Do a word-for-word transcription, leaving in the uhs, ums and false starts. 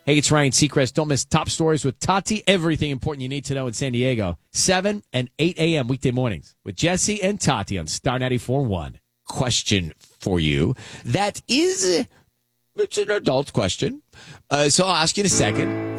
Hey, it's Ryan Seacrest. Don't miss Top Stories with Tati. Everything important you need to know in San Diego. seven and eight a.m. weekday mornings with Jesse and Tati on Star ninety-four point one. Question for you that is, it's an adult question. Uh, so I'll ask you in a second.